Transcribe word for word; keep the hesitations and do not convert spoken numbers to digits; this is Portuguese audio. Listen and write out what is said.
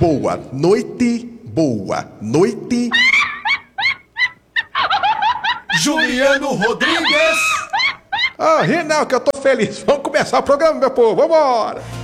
Boa noite, boa noite. Juliano Rodrigues. Ah, ri não, que eu tô feliz. Vamos começar o programa, meu povo, vambora.